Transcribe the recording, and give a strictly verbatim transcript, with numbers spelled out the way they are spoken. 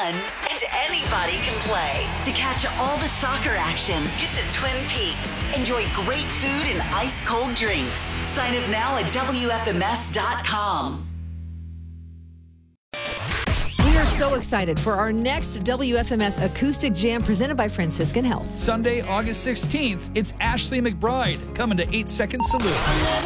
fun, and anybody can play. To catch all the soccer action, get to Twin Peaks. Enjoy great food and ice-cold drinks. Sign up now at W F M S dot com. We are so excited for our next W F M S Acoustic Jam presented by Franciscan Health. Sunday, August sixteenth, it's Ashley McBride coming to eight second Salute.